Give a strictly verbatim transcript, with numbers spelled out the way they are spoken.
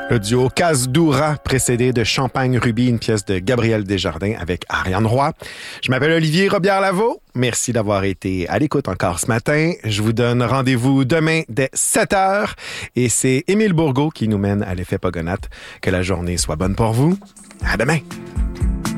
Le duo Casse-Doura, précédé de Champagne Ruby, une pièce de Gabriel Desjardins avec Ariane Roy. Je m'appelle Olivier Robillard-Lavaux. Merci d'avoir été à l'écoute encore ce matin. Je vous donne rendez-vous demain dès sept heures. Et c'est Émile Bourgault qui nous mène à l'effet Pogonatte. Que la journée soit bonne pour vous. À demain!